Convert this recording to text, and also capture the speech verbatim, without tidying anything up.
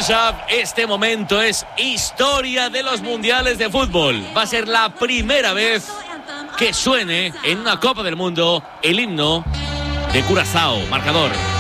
Joseph, este momento es historia de los mundiales de fútbol. Va a ser la primera vez que suene en una Copa del Mundo el himno de Curazao. Marcador.